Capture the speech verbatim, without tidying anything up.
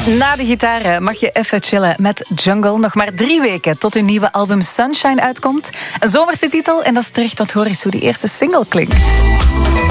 Na de gitaar mag je even chillen met Jungle. Nog maar drie weken tot hun nieuwe album Sunshine uitkomt. Een zomerse titel en dat is terecht, want hoor eens hoe die eerste single klinkt.